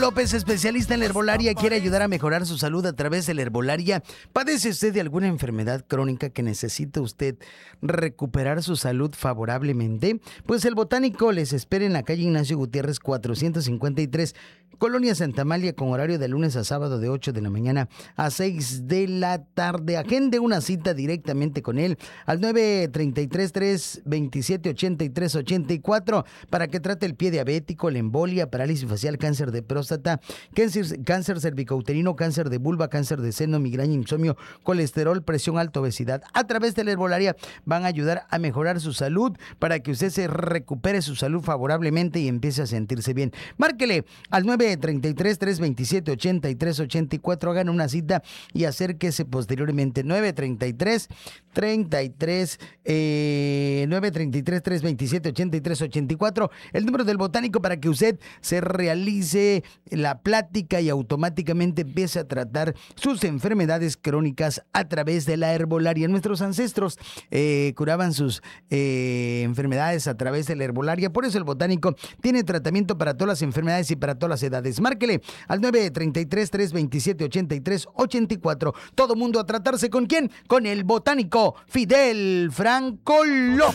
López, especialista en la herbolaria, quiere ayudar a mejorar su salud a través de la herbolaria. ¿Padece usted de alguna enfermedad crónica que necesita usted recuperar su salud favorablemente? Pues el Botánico les espera en la calle Ignacio Gutiérrez 453, Colonia Santa Amalia, con horario de lunes a sábado de 8 de la mañana a 6 de la tarde. Agende una cita directamente con él al 933-327-8384 para que trate el pie diabético, la embolia, parálisis facial, cáncer de próstata, cáncer cervicouterino, cáncer de vulva, cáncer de seno, migraña, insomnio, colesterol, presión alta, obesidad. A través de la herbolaria van a ayudar a mejorar su salud para que usted se recupere su salud favorablemente y empiece a sentirse bien. Márquele al 933-327-8384, hagan una cita y acérquese posteriormente. 933-327-8384, el número del Botánico, para que usted se realice la plática y automáticamente empiece a tratar sus enfermedades crónicas a través de la herbolaria. Nuestros ancestros curaban sus enfermedades a través de la herbolaria, por eso el Botánico tiene tratamiento para todas las enfermedades y para todas las edades. Márquele al 933-327-8384. Todo mundo a tratarse. ¿Con quién? Con el Botánico Fidel Franco López.